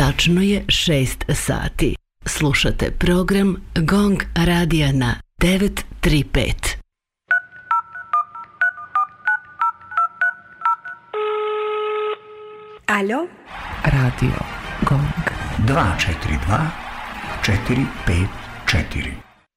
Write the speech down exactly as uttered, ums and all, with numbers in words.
Tačno je šest sati. Slušate program Gong radija na devet tri pet. Alo? Radio Gong. dva četiri dva četiri pet četiri.